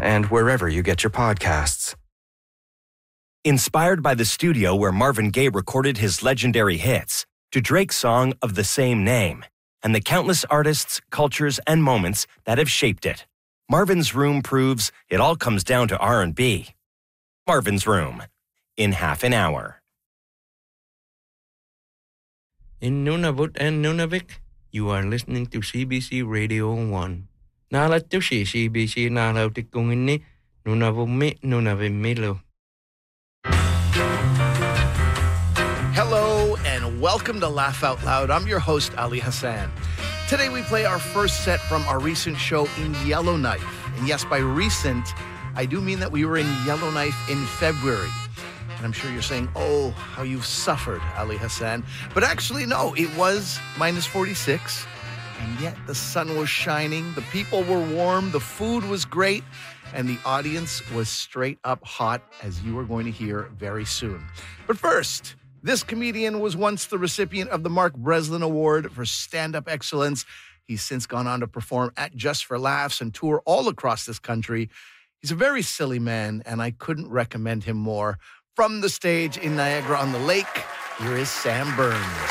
and wherever you get your podcasts. Inspired by the studio where Marvin Gaye recorded his legendary hits, to Drake's song of the same name, and the countless artists, cultures, and moments that have shaped it, Marvin's Room proves it all comes down to R&B. Marvin's Room, in half an hour. In Nunavut and Nunavik, you are listening to CBC Radio 1. Nalat to CBC nalaw tikong ini Nunavumi Nunavimilo. Hello and welcome to Laugh Out Loud. I'm your host, Ali Hassan. Today we play our first set from our recent show in Yellowknife. And yes, by recent, I do mean that we were in Yellowknife in February. And I'm sure you're saying, oh, how you've suffered, Ali Hassan. But actually, no, it was minus 46. And yet the sun was shining, the people were warm, the food was great, and the audience was straight up hot, as you are going to hear very soon. But first, this comedian was once the recipient of the Mark Breslin Award for Stand-Up Excellence. He's since gone on to perform at Just for Laughs and tour all across this country. He's a very silly man, and I couldn't recommend him more. From the stage in Niagara-on-the-Lake, here is Sam Burns.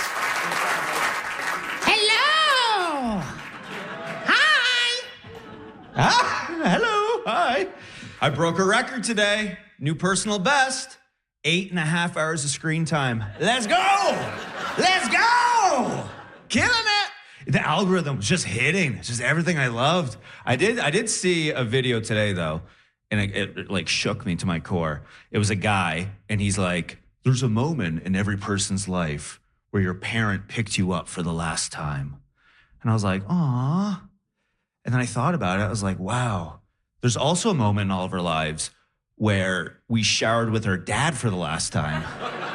Hello! Hi! Hello, hi. I broke a record today. New personal best. 8.5 hours of screen time. Let's go! Let's go! Killing it! The algorithm was just hitting. It's just everything I loved. I did see a video today, though, and it like shook me to my core. It was a guy, and he's like, there's a moment in every person's life where your parent picked you up for the last time. And I was like, aw. And then I thought about it. I was like, wow. There's also a moment in all of our lives where we showered with our dad for the last time.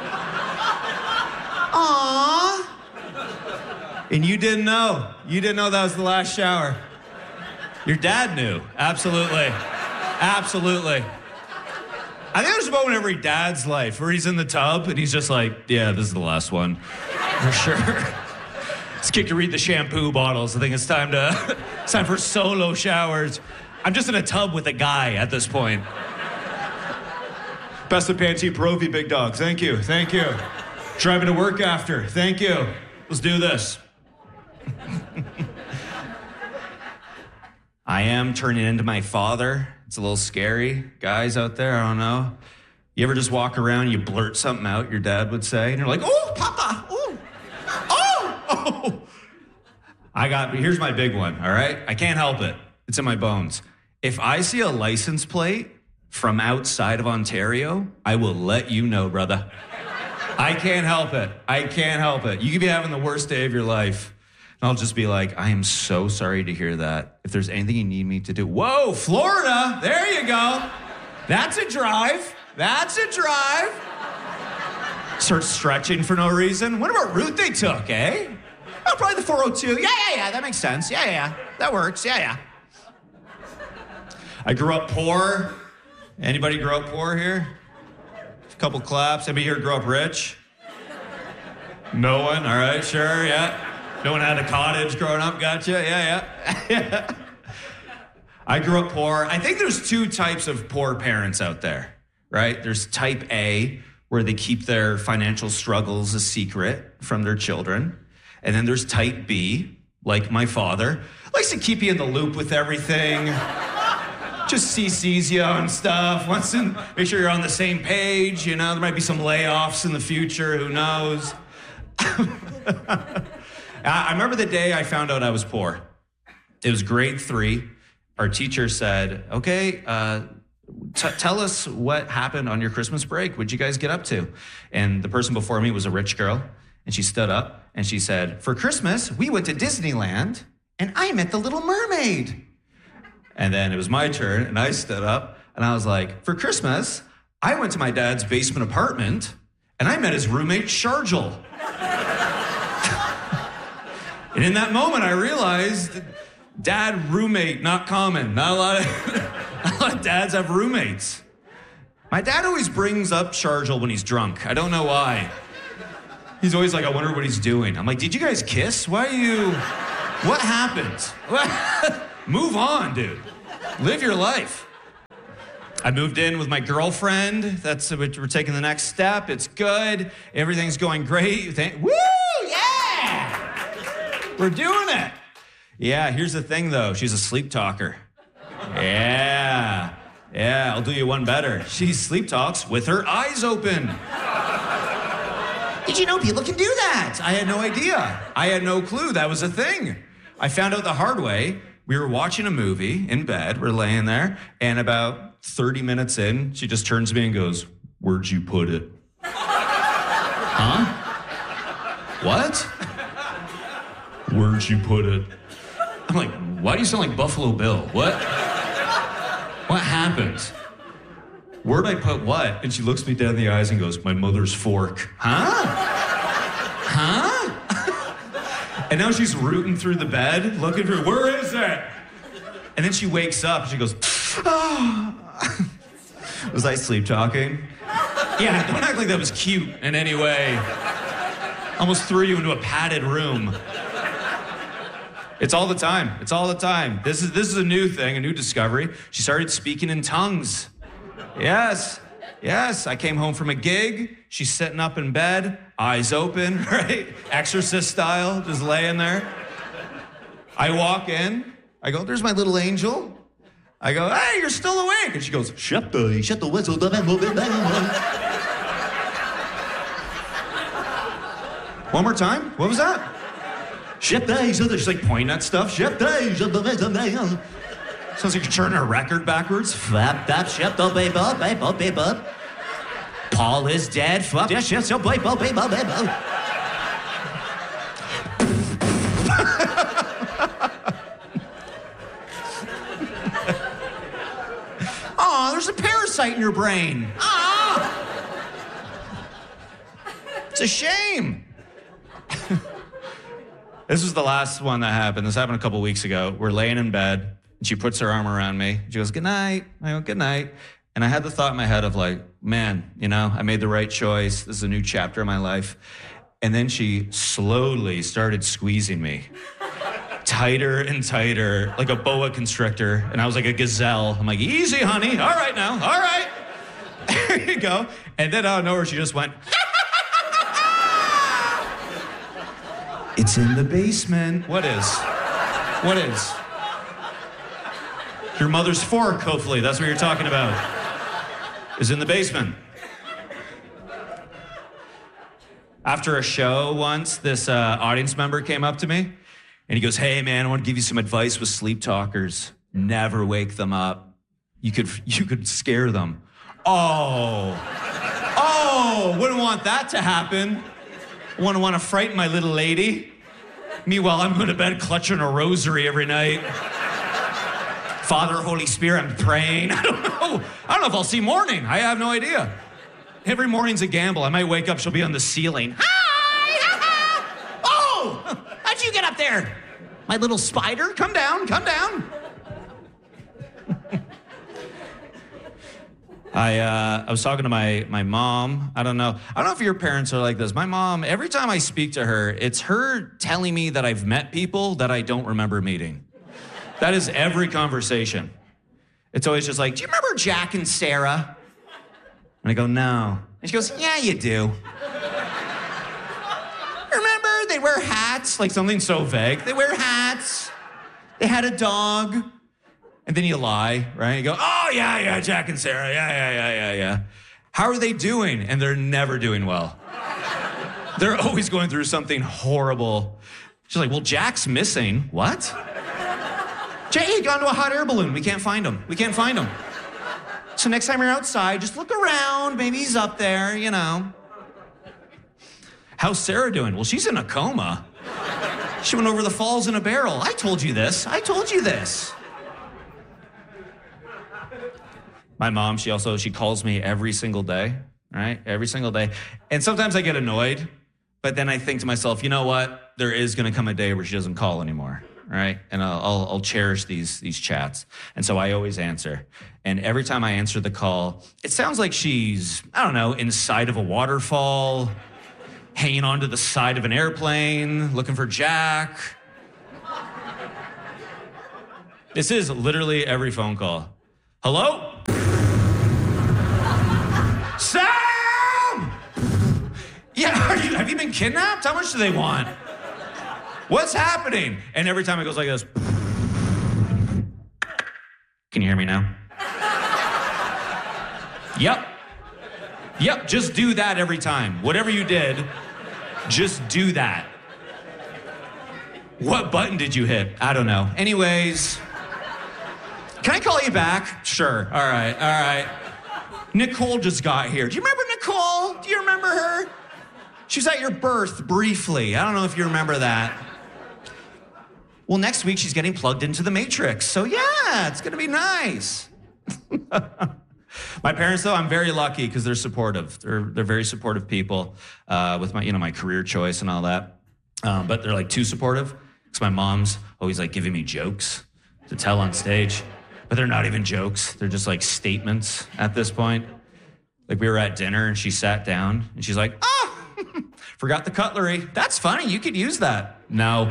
Aww. And you didn't know. You didn't know that was the last shower. Your dad knew. Absolutely. Absolutely. I think there's a moment in every dad's life where he's in the tub and he's just like, yeah, this is the last one. For sure. It's kick to read the shampoo bottles. I think it's time for solo showers. I'm just in a tub with a guy at this point. Best of Panty Provi, big dog. Thank you. Thank you. Driving to work after. Thank you. Let's do this. I am turning into my father. It's a little scary. Guys out there, I don't know. You ever just walk around, you blurt something out, your dad would say, and you're like, oh, Papa, oh, oh, oh. Here's my big one, all right? I can't help it. It's in my bones. If I see a license plate from outside of Ontario, I will let you know, brother. I can't help it. I can't help it. You could be having the worst day of your life. And I'll just be like, I am so sorry to hear that. If there's anything you need me to do. Whoa, Florida. There you go. That's a drive. That's a drive. Start stretching for no reason. What about route they took, eh? Oh, probably the 402. Yeah. That makes sense. Yeah. That works. Yeah. I grew up poor. Anybody grow up poor here? A couple claps. Anybody here grow up rich? No one? All right, sure, yeah. No one had a cottage growing up, gotcha? Yeah. I grew up poor. I think there's two types of poor parents out there, right? There's type A, where they keep their financial struggles a secret from their children. And then there's type B, like my father, likes to keep you in the loop with everything. Just CCs you on stuff, wants to make sure you're on the same page, you know, there might be some layoffs in the future, who knows? I remember the day I found out I was poor. It was grade 3. Our teacher said, okay, tell us what happened on your Christmas break. What'd you guys get up to? And the person before me was a rich girl, and she stood up and she said, for Christmas, we went to Disneyland and I met the Little Mermaid. And then it was my turn, and I stood up, and I was like, for Christmas, I went to my dad's basement apartment, and I met his roommate, Sharjel. And in that moment, I realized, dad, roommate, not common. Not a lot of dads have roommates. My dad always brings up Sharjel when he's drunk. I don't know why. He's always like, I wonder what he's doing. I'm like, did you guys kiss? What happened? Move on, dude. Live your life. I moved in with my girlfriend. We're taking the next step. It's good. Everything's going great. Woo! Yeah! We're doing it. Yeah, here's the thing, though. She's a sleep talker. Yeah, I'll do you one better. She sleep talks with her eyes open. Did you know people can do that? I had no idea. I had no clue that was a thing. I found out the hard way. We were watching a movie in bed. We're laying there, and about 30 minutes in, she just turns to me and goes, "Where'd you put it?" Huh? What? Where'd you put it? I'm like, why do you sound like Buffalo Bill? What happened? Where'd I put what? And she looks me dead in the eyes and goes, "My mother's fork." Huh? And now she's rooting through the bed, looking for, where is it? And then she wakes up and she goes, "Oh." Was I sleep talking? Yeah, don't act like that was cute in any way. Almost threw you into a padded room. It's all the time. It's all the time. This is a new thing, a new discovery. She started speaking in tongues. Yes. I came home from a gig. She's sitting up in bed, eyes open, right? Exorcist style, just laying there. I walk in. I go, "There's my little angel." I go, "Hey, you're still awake." And she goes, shut the whistle. One more time. What was that? She's like pointing at stuff. Sounds like you're turning a record backwards. Paul is dead. Oh, there's a parasite in your brain. Ah! It's a shame. This was the last one that happened. This happened a couple weeks ago. We're laying in bed, and she puts her arm around me. She goes, "Good night." I go, "Good night." And I had the thought in my head of like, man, I made the right choice. This is a new chapter of my life. And then she slowly started squeezing me. Tighter and tighter, like a boa constrictor. And I was like a gazelle. I'm like, "Easy, honey. All right now. All right." There you go. And then out of nowhere, she just went, "It's in the basement." What is? Your mother's fork, hopefully. That's what you're talking about. Is in the basement. After a show once, this audience member came up to me and he goes, "Hey man, I want to give you some advice with sleep talkers. Never wake them up. You could scare them." Oh, wouldn't want that to happen. Wouldn't want to frighten my little lady. Meanwhile, I'm going to bed clutching a rosary every night. Father, Holy Spirit, I'm praying. I don't know if I'll see morning. I have no idea. Every morning's a gamble. I might wake up, she'll be on the ceiling. Hi! Oh! How'd you get up there? My little spider? Come down. I was talking to my mom. I don't know if your parents are like this. My mom, every time I speak to her, it's her telling me that I've met people that I don't remember meeting. That is every conversation. It's always just like, "Do you remember Jack and Sarah?" And I go, "No." And she goes, "Yeah, you do. Remember, they wear hats?" Like something so vague. They wear hats. They had a dog. And then you lie, right? You go, "Oh, yeah, Jack and Sarah. Yeah. How are they doing?" And they're never doing well. They're always going through something horrible. She's like, "Well, Jack's missing." What? "Jay got into a hot air balloon. We can't find him. So next time you're outside, just look around. Maybe he's up there, "How's Sarah doing?" "Well, she's in a coma. She went over the falls in a barrel. I told you this. My mom, she calls me every single day, right? Every single day. And sometimes I get annoyed, but then I think to myself, you know what? There is going to come a day where she doesn't call anymore, right? And I'll cherish these chats. And so I always answer. And every time I answer the call, it sounds like she's, I don't know, inside of a waterfall, hanging onto the side of an airplane, looking for Jack. This is literally every phone call. "Hello? Have you been kidnapped? How much do they want? What's happening? And every time it goes like this. Can you hear me now? Yep, just do that every time. Whatever you did, just do that. What button did you hit? I don't know. Anyways, can I call you back? Sure. All right. Nicole just got here. Do you remember Nicole? Do you remember her? She was at your birth briefly. I don't know if you remember that. Well, next week she's getting plugged into the Matrix. So yeah, it's gonna be nice. My parents, though, I'm very lucky because they're supportive. They're very supportive people with my career choice and all that. But they're like too supportive because my mom's always like giving me jokes to tell on stage. But they're not even jokes. They're just like statements at this point. Like we were at dinner and she sat down and she's like, "Oh, forgot the cutlery. That's funny. You could use that." No.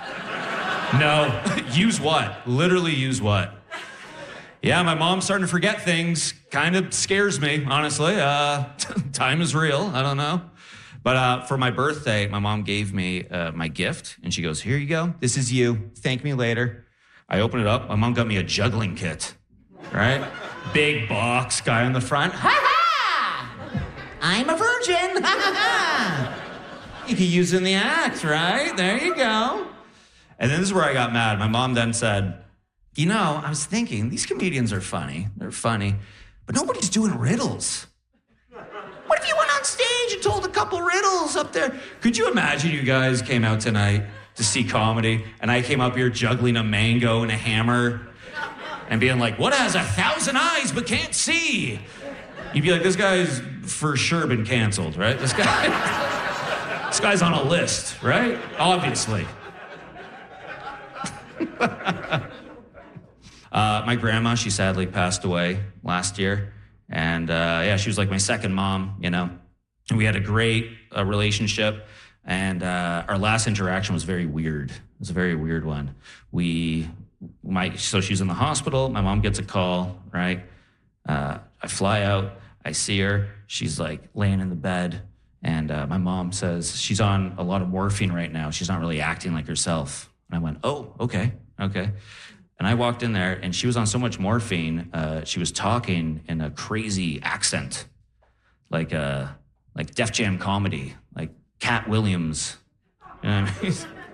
Use what? Literally use what? Yeah, my mom's starting to forget things. Kind of scares me, honestly. Time is real. I don't know. But for my birthday, my mom gave me my gift and she goes, "Here you go. This is you. Thank me later." I open it up. My mom got me a juggling kit, right? Big box, guy on the front. Ha ha! I'm a virgin. Ha ha ha! You can use it in the act, right? There you go. And then this is where I got mad. My mom then said, "You know, I was thinking, these comedians are funny. They're funny, but nobody's doing riddles. What if you went on stage and told a couple riddles up there? Could you imagine you guys came out tonight to see comedy, and I came up here juggling a mango and a hammer and being like, what has 1,000 eyes but can't see?" You'd be like, this guy's for sure been canceled, right? This guy's on a list, right? Obviously. My grandma, she sadly passed away last year. And she was like my second mom, you know. And we had a great relationship. And our last interaction was very weird. It was a very weird one. So she's in the hospital. My mom gets a call, right? I fly out. I see her. She's like laying in the bed. And my mom says she's on a lot of morphine right now. She's not really acting like herself. And I went, oh, okay. And I walked in there, and she was on so much morphine, she was talking in a crazy accent, like Def Jam comedy, like Cat Williams. You know what I mean?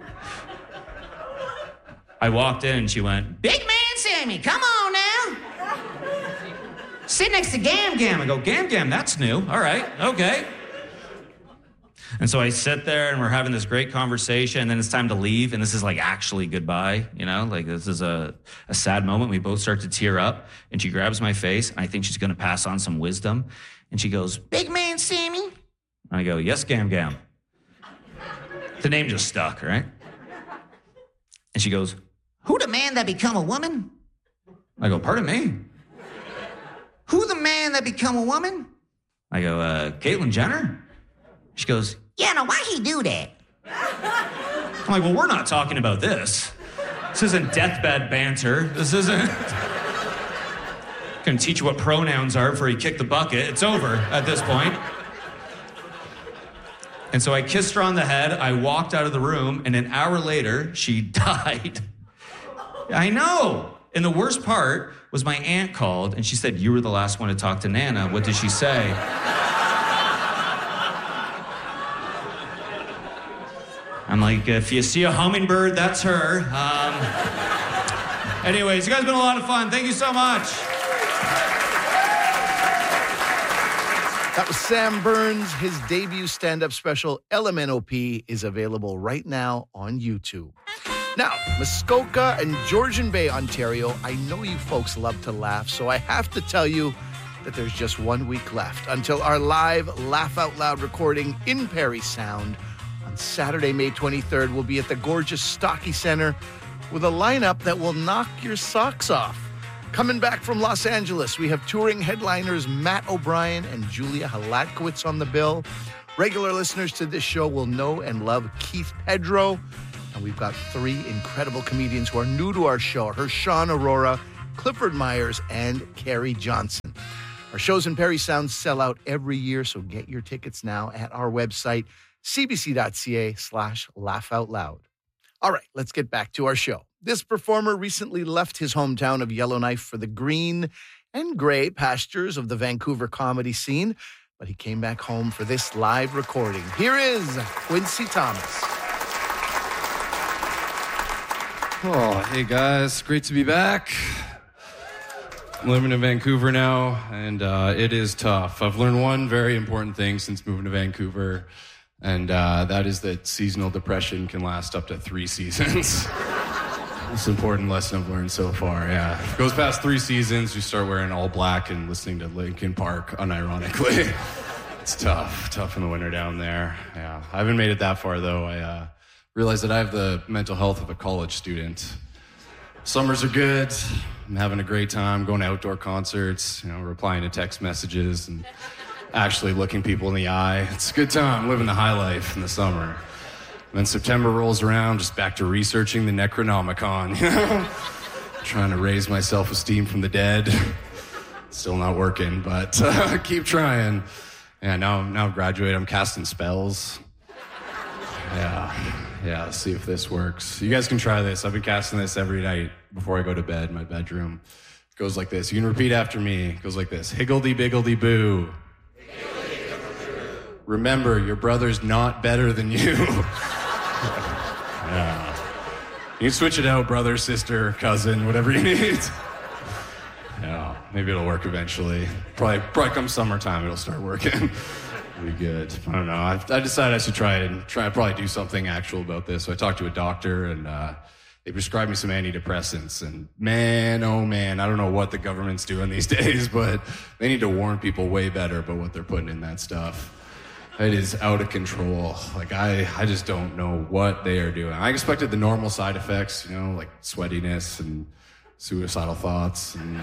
I walked in, and she went, "Big man Sammy, come on now. Sit next to Gam Gam." I go, "Gam Gam, that's new. All right, okay." And so I sit there and we're having this great conversation, and then it's time to leave, and this is like actually goodbye, you know? Like this is a sad moment. We both start to tear up, and she grabs my face, and I think she's gonna pass on some wisdom. And she goes, "Big man Sammy." And I go, "Yes, Gam Gam." The name just stuck, right? And she goes, "Who the man that become a woman?" I go, "Pardon me? Who the man that become a woman?" I go, "Caitlyn Jenner." She goes, "Yeah, now why he do that?" I'm like, well, we're not talking about this. This isn't deathbed banter. This isn't gonna teach you what pronouns are before you kick the bucket. It's over at this point. And so I kissed her on the head. I walked out of the room, and an hour later, she died. I know. And the worst part was my aunt called, and she said, "You were the last one to talk to Nana. What did she say?" I'm like, if you see a hummingbird, that's her. Anyways, you guys have been a lot of fun. Thank you so much. That was Sam Burns. His debut stand-up special, LMNOP, is available right now on YouTube. Now, Muskoka and Georgian Bay, Ontario, I know you folks love to laugh, so I have to tell you that there's just 1 week left until our live Laugh Out Loud recording in Parry Sound. On Saturday, May 23rd, we'll be at the gorgeous Stocky Center with a lineup that will knock your socks off. Coming back from Los Angeles, we have touring headliners Matt O'Brien and Julia Halatkowicz on the bill. Regular listeners to this show will know and love Keith Pedro. And we've got 3 incredible comedians who are new to our show, Hershawn Aurora, Clifford Myers, and Carrie Johnson. Our shows in Parry Sound sell out every year, so get your tickets now at our website, cbc.ca/laughoutloud. All right, let's get back to our show. This performer recently left his hometown of Yellowknife for the green and gray pastures of the Vancouver comedy scene, but he came back home for this live recording. Here is Quincy Thomas. Oh, hey guys, great to be back. I'm living in Vancouver now, and it is tough. I've learned one very important thing since moving to Vancouver, and that is that seasonal depression can last up to 3 seasons. That's an important lesson I've learned so far, yeah. If it goes past 3 seasons, you start wearing all black and listening to Linkin Park, unironically. It's tough in the winter down there. Yeah, I haven't made it that far, though. I realized that I have the mental health of a college student. Summers are good. I'm having a great time going to outdoor concerts, replying to text messages and actually looking people in the eye. It's a good time living the high life in the summer. And then September rolls around, just back to researching the Necronomicon, trying to raise my self-esteem from the dead. Still not working, but keep trying. Yeah, now I've graduated. I'm casting spells. Yeah, let's see if this works. You guys can try this. I've been casting this every night before I go to bed in my bedroom. It goes like this. You can repeat after me. It goes like this. Higgledy-biggledy-boo. Remember, your brother's not better than you. Yeah. You can switch it out, brother, sister, cousin, whatever you need. Yeah, maybe it'll work eventually. Probably come summertime, it'll start working. It'll be good. I don't know. I decided I should try probably do something actual about this. So I talked to a doctor, and they prescribed me some antidepressants. And man, oh man, I don't know what the government's doing these days, but they need to warn people way better about what they're putting in that stuff. It is out of control. Like, I just don't know what they are doing. I expected the normal side effects, like sweatiness and suicidal thoughts and,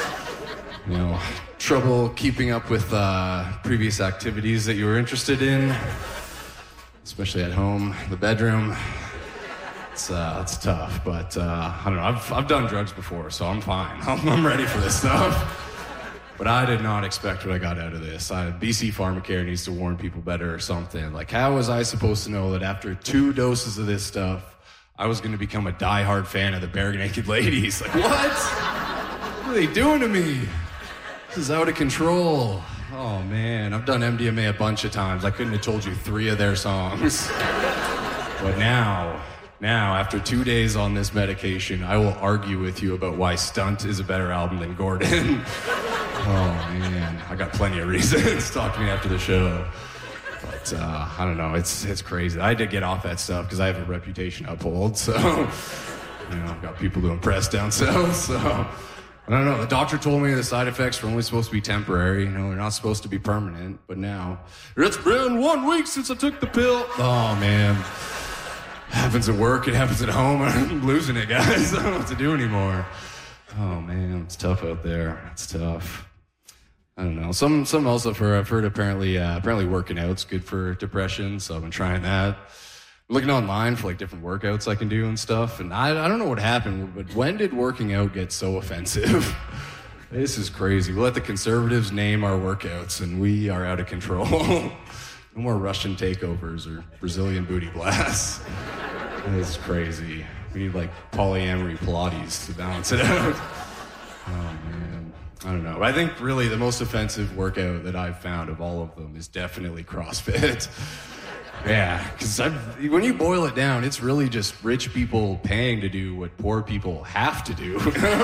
trouble keeping up with previous activities that you were interested in, especially at home, the bedroom. It's tough, but I don't know. I've done drugs before, so I'm fine. I'm ready for this stuff. But I did not expect what I got out of this. BC Pharmacare needs to warn people better or something. Like, how was I supposed to know that after 2 doses of this stuff, I was going to become a diehard fan of the Bare Naked Ladies? Like, what? What are they doing to me? This is out of control. Oh, man. I've done MDMA a bunch of times. I couldn't have told you 3 of their songs. But now, after 2 days on this medication, I will argue with you about why Stunt is a better album than Gordon. Oh, man. I got plenty of reasons. Talk to me after the show. But, I don't know. It's crazy. I did get off that stuff because I have a reputation to uphold. So, I've got people to impress down south. So, I don't know. The doctor told me the side effects were only supposed to be temporary. They're not supposed to be permanent. But now, it's been 1 week since I took the pill. Oh, man. It happens at work. It happens at home. I'm losing it, guys. I don't know what to do anymore. Oh, man. It's tough out there. It's tough. I don't know. Some else I've heard apparently working out's good for depression, so I've been trying that. I'm looking online for different workouts I can do and stuff, and I don't know what happened, but when did working out get so offensive? This is crazy. We let the conservatives name our workouts, and we are out of control. No more Russian takeovers or Brazilian booty blasts. This is crazy. We need polyamory Pilates to balance it out. Oh, man. I don't know. I think really the most offensive workout that I've found of all of them is definitely CrossFit. Yeah, because when you boil it down, it's really just rich people paying to do what poor people have to do.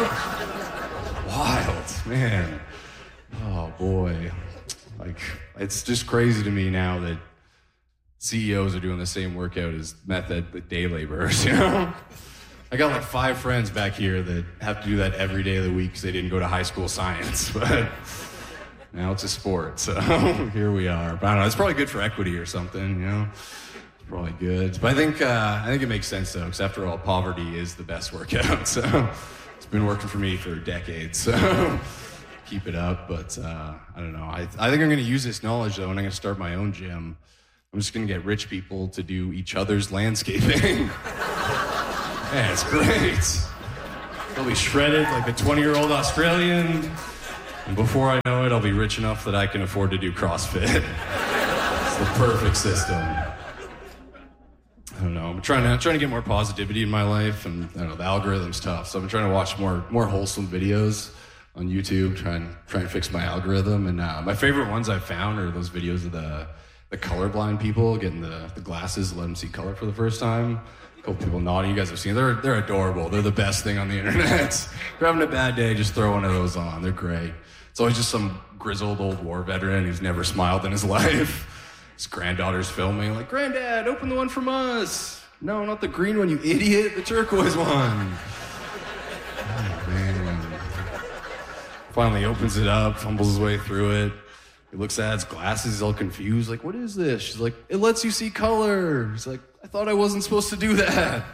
Wild, man. Oh, boy. It's just crazy to me now that CEOs are doing the same workout as meth day laborers, I got 5 friends back here that have to do that every day of the week because they didn't go to high school science, but now it's a sport, so here we are. But I don't know, it's probably good for equity or something, It's probably good. But I think it makes sense, though, because after all, poverty is the best workout, so it's been working for me for decades, so keep it up. But I don't know. I think I'm going to use this knowledge, though, and I'm going to start my own gym. I'm just going to get rich people to do each other's landscaping. Yeah, it's great. They'll be shredded like a 20-year-old Australian. And before I know it, I'll be rich enough that I can afford to do CrossFit. It's the perfect system. trying to get more positivity in my life, and I don't know, the algorithm's tough. So I've been trying to watch more wholesome videos on YouTube, try and fix my algorithm. And my favorite ones I've found are those videos of the colorblind people getting the glasses to let them see color for the first time. A couple people nodding. You guys have seen it. They're adorable. They're the best thing on the internet. If you're having a bad day, just throw one of those on. They're great. It's always just some grizzled old war veteran who's never smiled in his life. His granddaughter's filming, like, "Granddad, open the one from us." "No, not the green one, you idiot. The turquoise one." Oh, man. Finally opens it up, fumbles his way through it. He looks at his glasses, he's all confused, like, "What is this?" She's like, "It lets you see color." He's like, "I thought I wasn't supposed to do that."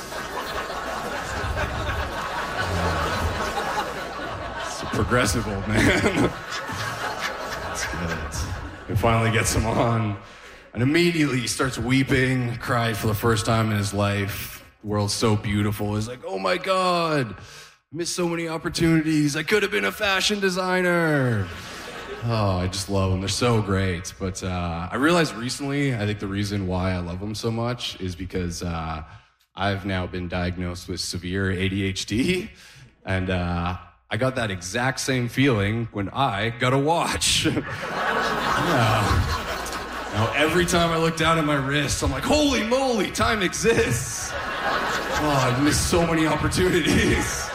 It's a progressive old man. That's good. He finally gets him on, and immediately he starts weeping, cried for the first time in his life. The world's so beautiful. He's like, "Oh my God, missed so many opportunities. I could have been a fashion designer." Oh, I just love them. They're so great. But I realized recently, I think the reason why I love them so much is because I've now been diagnosed with severe ADHD, and I got that exact same feeling when I got a watch. Yeah. Now, every time I look down at my wrist, I'm like, "Holy moly, time exists." Oh, I've missed so many opportunities.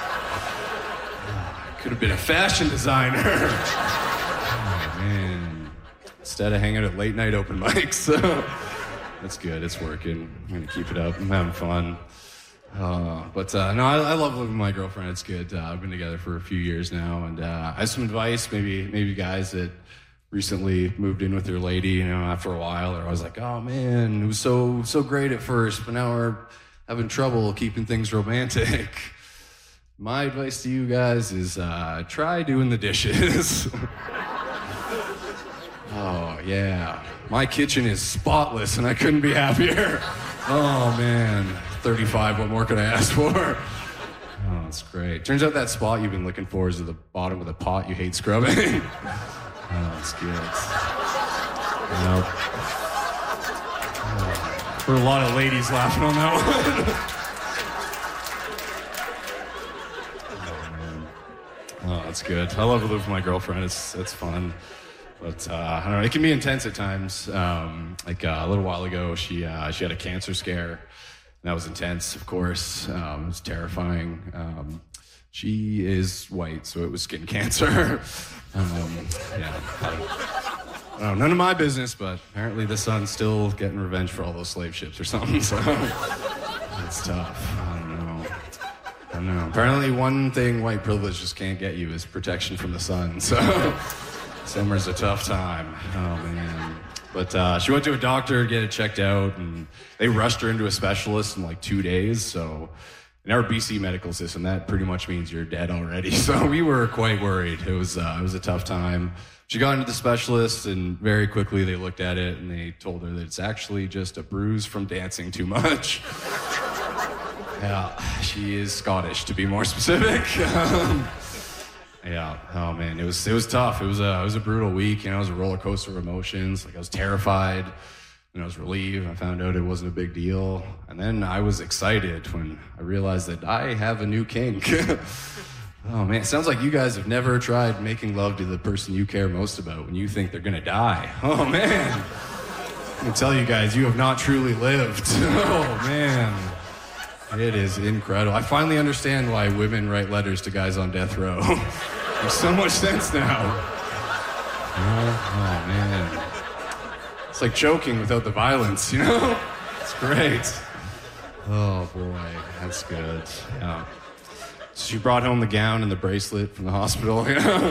I could have been a fashion designer. Oh, man. Instead of hanging at late night open mics. That's good, it's working. I'm gonna keep it up, I'm having fun. But no, I love living with my girlfriend, it's good. I've been together for a few years now, and I have some advice, maybe guys that recently moved in with their lady, after a while, or I was like, "Oh man, it was so great at first, but now we're having trouble keeping things romantic." My advice to you guys is try doing the dishes. Oh yeah, my kitchen is spotless and I couldn't be happier. Oh man, 35, what more could I ask for? Oh, it's great. Turns out that spot you've been looking for is at the bottom of the pot you hate scrubbing. Oh, it's good. Nope. Oh, there were a lot of ladies laughing on that one. Oh, man. Oh, that's good. I love to live with my girlfriend. It's fun. But, I don't know, it can be intense at times. Like a little while ago, she had a cancer scare. And that was intense, of course. It was terrifying. She is white, so it was skin cancer. Yeah, I don't know, none of my business, but apparently the son's still getting revenge for all those slave ships or something, so it's tough. I don't know. Apparently one thing white privilege just can't get you is protection from the sun, so summer's a tough time. Oh, man. But she went to a doctor to get it checked out, and they rushed her into a specialist in like 2 days, so in our BC medical system, that pretty much means you're dead already. So we were quite worried. It was a tough time. She got into the specialist, and very quickly they looked at it, and they told her that it's actually just a bruise from dancing too much. Yeah, she is Scottish, to be more specific. Yeah, oh man, it was tough. It was a brutal week. It was a roller coaster of emotions. Like I was terrified. I was relieved. I found out it wasn't a big deal. And then I was excited when I realized that I have a new kink. Oh, man. It sounds like you guys have never tried making love to the person you care most about when you think they're going to die. Oh, man. I can tell you guys, you have not truly lived. Oh, man. It is incredible. I finally understand why women write letters to guys on death row. Makes so much sense now. Oh, man. It's like choking without the violence, It's great. Oh, boy. That's good. Yeah. So she brought home the gown and the bracelet from the hospital,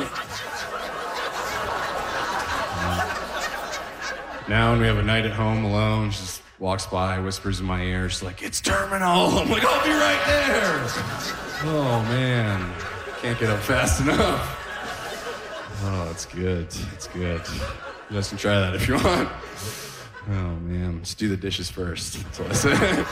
Now when we have a night at home alone, she just walks by, whispers in my ear. She's like, "It's terminal." I'm like, "I'll be right there." Oh, man. Can't get up fast enough. Oh, it's good. It's good. You guys can try that if you want. Oh, man. Let's do the dishes first. That's what I say.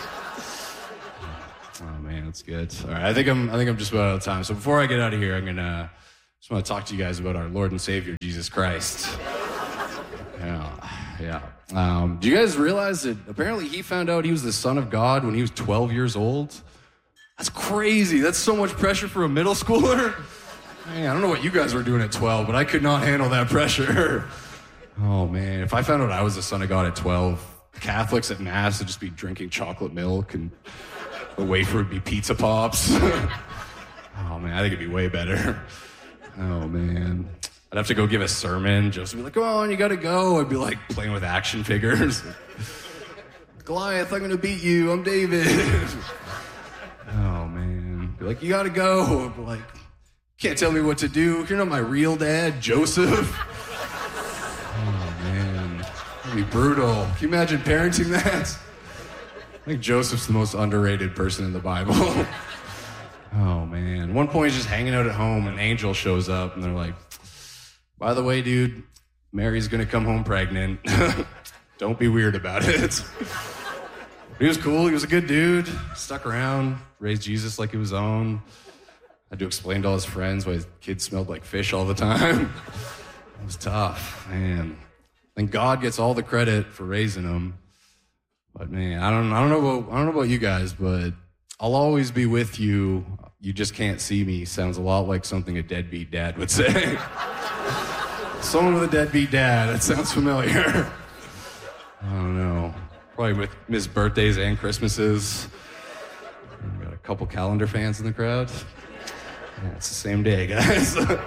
Oh, man, that's good. All right, I think I'm just about out of time. So before I get out of here, just want to talk to you guys about our Lord and Savior, Jesus Christ. Yeah. Yeah. Do you guys realize that apparently he found out he was the son of God when he was 12 years old? That's crazy. That's so much pressure for a middle schooler. Man, I don't know what you guys were doing at 12, but I could not handle that pressure. Oh, man. If I found out I was the son of God at 12, Catholics at Mass would just be drinking chocolate milk and the wafer would be pizza pops. Oh, man, I think it'd be way better. Oh, man. I'd have to go give a sermon. Joseph would be like, come on, you gotta go. I'd be like playing with action figures. Goliath, I'm gonna beat you. I'm David. Oh, man. Be like, you gotta go. I'd be like, can't tell me what to do. You're not my real dad, Joseph. Oh, man. That'd be brutal. Can you imagine parenting that? I think Joseph's the most underrated person in the Bible. Oh, man. At one point, he's just hanging out at home, and an angel shows up, and they're like, by the way, dude, Mary's gonna come home pregnant. Don't be weird about it. He was cool. He was a good dude. Stuck around, raised Jesus like he was own. Had to explain to all his friends why his kids smelled like fish all the time. It was tough, man. And God gets all the credit for raising him. But man, I don't know about you guys, but I'll always be with you. You just can't see me. Sounds a lot like something a deadbeat dad would say. Someone with a deadbeat dad. That sounds familiar. I don't know. Probably with Miss birthdays and Christmases. We got a couple calendar fans in the crowd. Yeah, it's the same day, guys. Oh,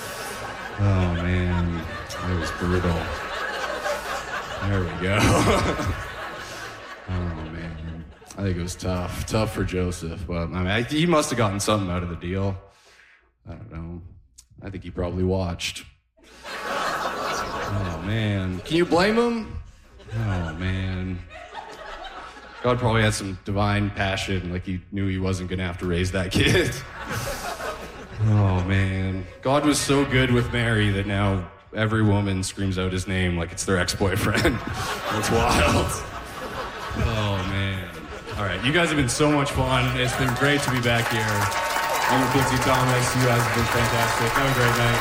man. It was brutal. There we go. Oh, man. I think it was tough. Tough for Joseph. But, I mean, he must have gotten something out of the deal. I don't know. I think he probably watched. Oh, man. Can you blame him? Oh, man. God probably had some divine passion, like he knew he wasn't going to have to raise that kid. Oh, man. God was so good with Mary that now every woman screams out his name like it's their ex-boyfriend. That's wild. Oh, man. All right, you guys have been so much fun. It's been great to be back here. I'm Quincy Thomas. You guys have been fantastic. Have a great night.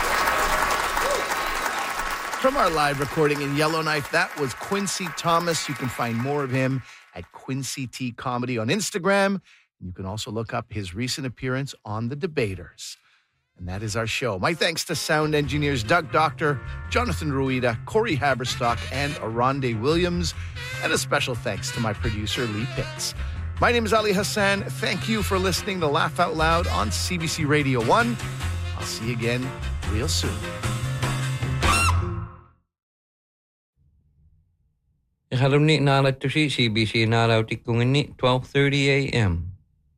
From our live recording in Yellowknife, that was Quincy Thomas. You can find more of him at Quincy T Comedy on Instagram. You can also look up his recent appearance on The Debaters. And that is our show. My thanks to sound engineers Doug Doctor, Jonathan Ruida, Corey Haberstock, and Aronde Williams. And a special thanks to my producer, Lee Pitts. My name is Ali Hassan. Thank you for listening to Laugh Out Loud on CBC Radio 1. I'll see you again real soon. Ihalumni nalat to CBC nalaw tikungini 12:30 a.m.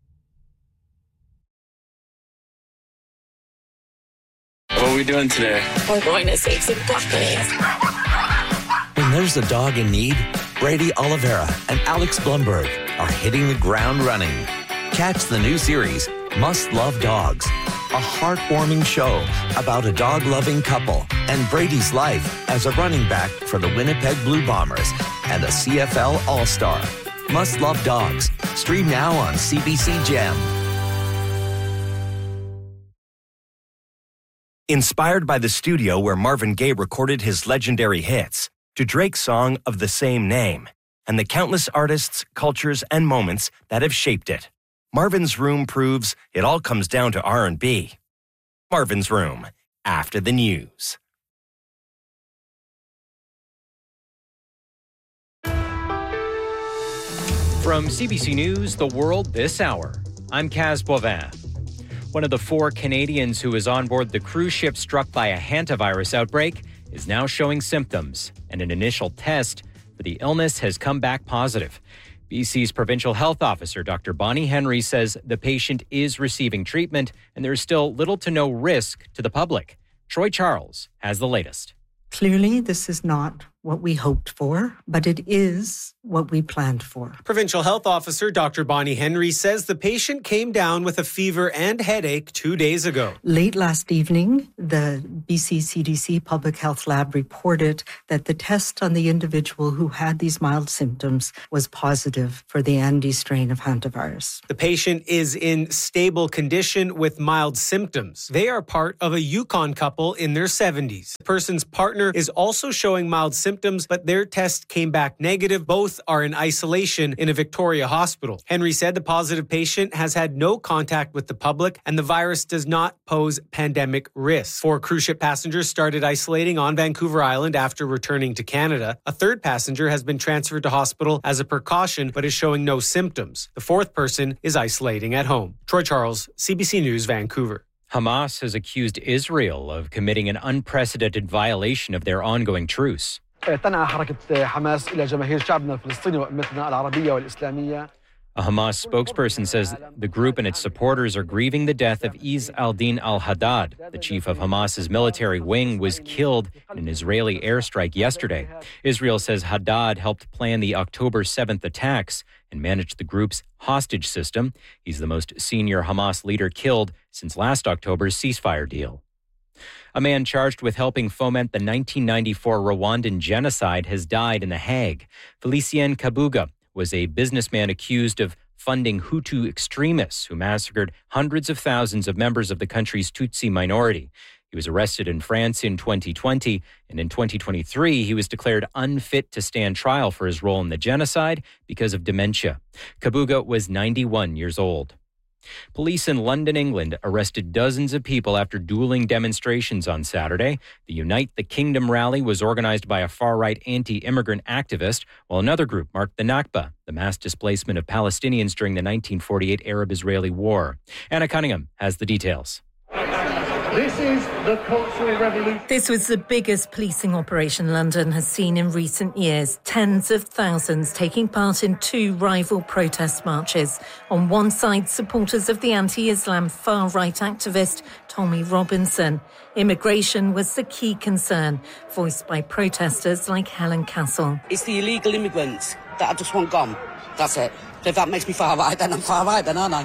What are we doing today? We're going to save some puppies. When there's a dog in need, Brady Oliveira and Alex Blumberg are hitting the ground running. Catch the new series, Must Love Dogs, a heartwarming show about a dog-loving couple and Brady's life as a running back for the Winnipeg Blue Bombers and a CFL All-Star. Must Love Dogs. Stream now on CBC Gem. Inspired by the studio where Marvin Gaye recorded his legendary hits, to Drake's song of the same name, and the countless artists, cultures, and moments that have shaped it, Marvin's Room proves it all comes down to R&B. Marvin's Room, after the news. From CBC News, The World This Hour, I'm Kaz Boivin. One of the 4 Canadians who was on board the cruise ship struck by a hantavirus outbreak is now showing symptoms, and an initial test for the illness has come back positive. BC's Provincial Health Officer, Dr. Bonnie Henry, says the patient is receiving treatment and there is still little to no risk to the public. Troy Charles has the latest. Clearly, this is not what we hoped for, but it is what we planned for. Provincial Health Officer Dr. Bonnie Henry says the patient came down with a fever and headache 2 days ago. Late last evening, the BC CDC Public Health Lab reported that the test on the individual who had these mild symptoms was positive for the Andes strain of hantavirus. The patient is in stable condition with mild symptoms. They are part of a Yukon couple in their 70s. The person's partner is also showing mild symptoms symptoms, but their test came back negative. Both are in isolation in a Victoria hospital. Henry said the positive patient has had no contact with the public and the virus does not pose pandemic risks. 4 cruise ship passengers started isolating on Vancouver Island after returning to Canada. A third passenger has been transferred to hospital as a precaution but is showing no symptoms. The 4th person is isolating at home. Troy Charles, CBC News, Vancouver. Hamas has accused Israel of committing an unprecedented violation of their ongoing truce. تنعى حركة حماس إلى جماهير شعبنا الفلسطيني وأمتنا العربية والإسلامية. A Hamas spokesperson says the group and its supporters are grieving the death of Izz al-Din al-Haddad. The chief of Hamas's military wing was killed in an Israeli airstrike yesterday. Israel says Haddad helped plan the October 7th attacks and managed the group's hostage system. He's the most senior Hamas leader killed since last October's ceasefire deal. A man charged with helping foment the 1994 Rwandan genocide has died in The Hague. Felicien Kabuga was a businessman accused of funding Hutu extremists who massacred hundreds of thousands of members of the country's Tutsi minority. He was arrested in France in 2020, and in 2023, he was declared unfit to stand trial for his role in the genocide because of dementia. Kabuga was 91 years old. Police in London, England, arrested dozens of people after dueling demonstrations on Saturday. The Unite the Kingdom rally was organized by a far-right anti-immigrant activist, while another group marked the Nakba, the mass displacement of Palestinians during the 1948 Arab-Israeli War. Anna Cunningham has the details. This is the Cultural Revolution. This was the biggest policing operation London has seen in recent years. Tens of thousands taking part in 2 rival protest marches. On one side, supporters of the anti-Islam far-right activist Tommy Robinson. Immigration was the key concern, voiced by protesters like Helen Castle. It's the illegal immigrants that I just want gone. That's it. If that makes me far-right, then I'm far-right, then aren't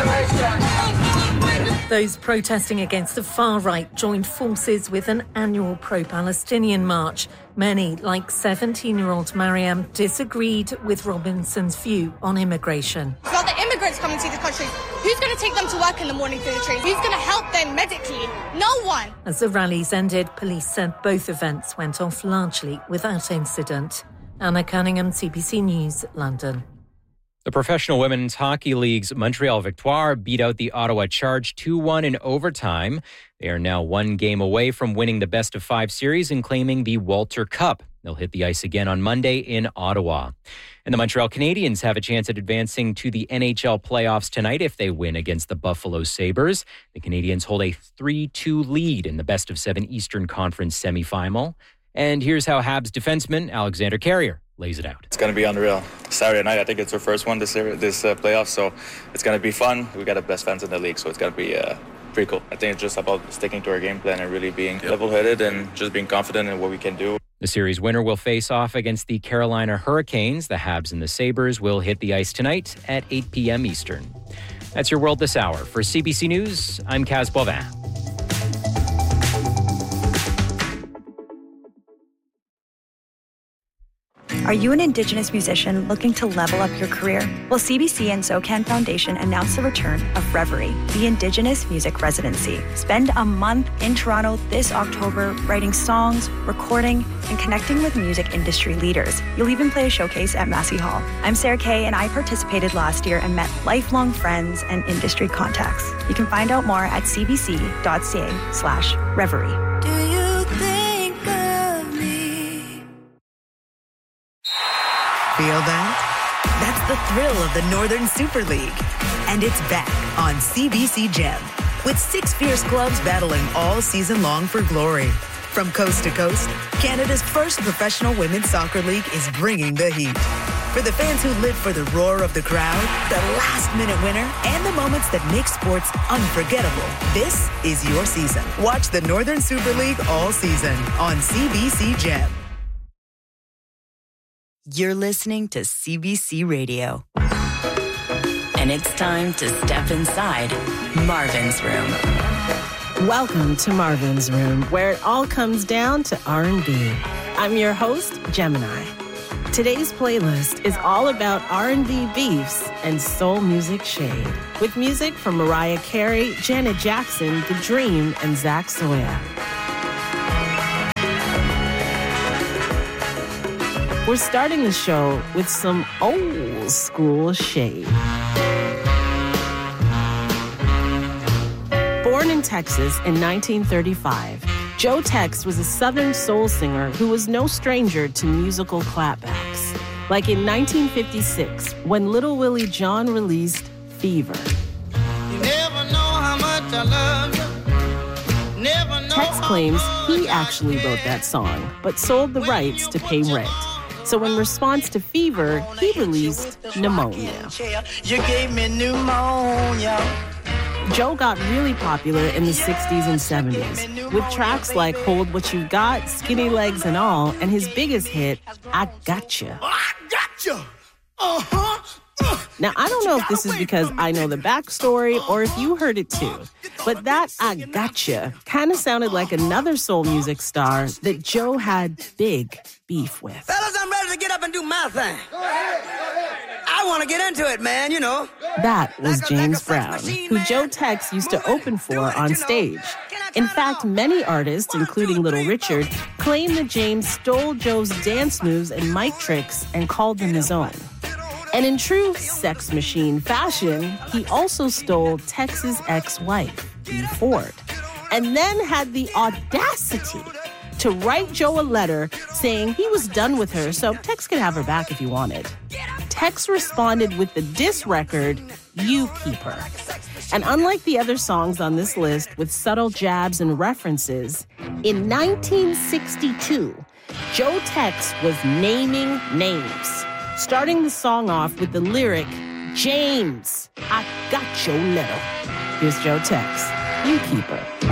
I? Those protesting against the far right joined forces with an annual pro-Palestinian march. Many, like 17-year-old Mariam, disagreed with Robinson's view on immigration. It's not the immigrants coming to the country. Who's going to take them to work in the morning through the train? Who's going to help them medically? No one. As the rallies ended, police said both events went off largely without incident. Anna Cunningham, CBC News, London. The Professional Women's Hockey League's Montreal Victoire beat out the Ottawa Charge 2-1 in overtime. They are now 1 game away from winning the best-of-5 series and claiming the Walter Cup. They'll hit the ice again on Monday in Ottawa. And the Montreal Canadiens have a chance at advancing to the NHL playoffs tonight if they win against the Buffalo Sabres. The Canadiens hold a 3-2 lead in the best-of-7 Eastern Conference semifinal. And here's how Habs defenseman Alexander Carrier lays it out. It's going to be unreal. Saturday night, I think it's our first one this playoff, so it's going to be fun. We got the best fans in the league, so it's going to be pretty cool. I think it's just about sticking to our game plan and really being level-headed and just being confident in what we can do. The series winner will face off against the Carolina Hurricanes. The Habs and the Sabres will hit the ice tonight at 8 p.m. Eastern. That's your World This Hour. For CBC News, I'm Kaz Boivin. Are you an Indigenous musician looking to level up your career? Well, CBC and SOCAN Foundation announced the return of Reverie, the Indigenous Music Residency. Spend a month in Toronto this October writing songs, recording, and connecting with music industry leaders. You'll even play a showcase at Massey Hall. I'm Sarah Kay, and I participated last year and met lifelong friends and industry contacts. You can find out more at cbc.ca/Reverie. Do you think of me? Feel that? That's the thrill of the Northern Super League. And it's back on CBC Gem, with 6 fierce clubs battling all season long for glory. From coast to coast, Canada's first professional women's soccer league is bringing the heat. For the fans who live for the roar of the crowd, the last-minute winner, and the moments that make sports unforgettable, this is your season. Watch the Northern Super League all season on CBC Gem. You're listening to CBC Radio. And it's time to step inside Marvin's Room. Welcome to Marvin's Room, where it all comes down to R&B. I'm your host, Gemini. Today's playlist is all about R&B beefs and soul music shade, with music from Mariah Carey, Janet Jackson, The Dream, and Zach Soya. We're starting the show with some old school shade. Born in Texas in 1935, Joe Tex was a Southern soul singer who was no stranger to musical clapbacks. Like in 1956, when Little Willie John released Fever. You never know how much I love you. Never know. Tex claims he actually wrote that song, but sold the rights to pay rent. So in response to Fever, he released Pneumonia. You gave me pneumonia. Joe got really popular in the 60s and 70s with tracks like Hold What You Got, Skinny Legs and All, and his biggest hit, I Gotcha. I gotcha! Uh-huh! Now, I don't know if this is because I know the backstory or if you heard it too, but that I Gotcha kind of sounded like another soul music star that Joe had big beef with. Fellas, I'm ready to get up and do my thing. I want to get into it, man, you know. That was James Brown, who Joe Tex used to open for on stage. In fact, many artists, including Little Richard, claim that James stole Joe's dance moves and mic tricks and called them his own. And in true Sex Machine fashion, he also stole Tex's ex-wife, Dee Ford, and then had the audacity to write Joe a letter saying he was done with her so Tex could have her back if he wanted. Tex responded with the diss record, You Keep Her. And unlike the other songs on this list with subtle jabs and references, in 1962, Joe Tex was naming names, starting the song off with the lyric, James, I got your letter. Here's Joe Tex, You Keep Her.